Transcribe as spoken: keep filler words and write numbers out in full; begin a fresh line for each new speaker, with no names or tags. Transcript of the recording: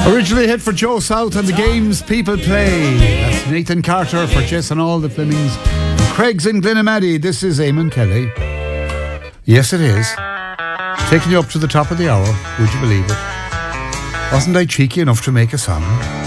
Originally hit for Joe South and the games people play. That's Nathan Carter for Jess and all the Flemings. Craig's in Glenamaddy. This is Eamon Kelly. Yes, it is. Taking you up to the top of the hour. Would you believe it? Wasn't I cheeky enough to make a song?